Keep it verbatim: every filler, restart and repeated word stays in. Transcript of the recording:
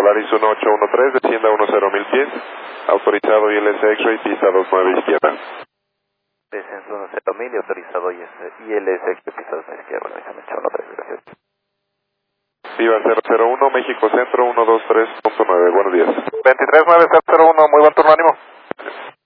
Volaris uno ocho uno tres, descienda uno cero mil pies, autorizado I L S X-Ray, pista dos nueve izquierda. Descenso uno cero mil y autorizado I L S X, pista dos nueve izquierda, uno uno tres, gracias. Viva cero cero uno, México Centro, uno dos tres punto nueve, buenos días. veintitrés nueve cero cero uno, muy buen turno, ánimo.